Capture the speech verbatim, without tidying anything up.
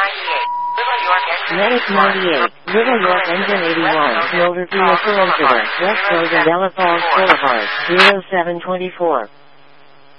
ninety-eight, Little York engine Medic ninety-eight, Little York engine eighty-one, motor vehicle incident, West Road and Ella Falls Boulevard, zero seven two four.